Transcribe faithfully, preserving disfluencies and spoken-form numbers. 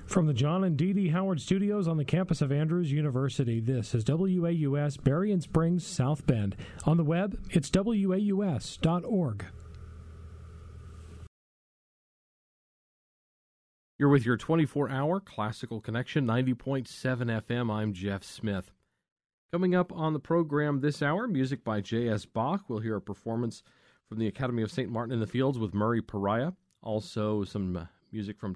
From the John and Dee Dee Howard Studios on the campus of Andrews University, this is W A U S Berrien Springs, South Bend. On the web, it's W A U S dot org. You're with your twenty-four hour Classical Connection, ninety point seven F M. I'm Jeff Smith. Coming up on the program this hour, music by J S. Bach. We'll hear a performance from the Academy of Saint Martin in the Fields with Murray Pariah. Also, some uh, music from